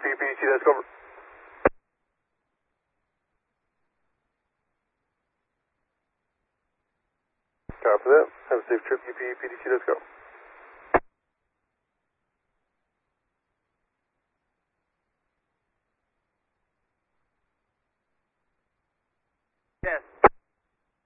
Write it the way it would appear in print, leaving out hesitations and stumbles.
PDC, that's cover. Copy that. Have a safe trip, UP PDC, let's go.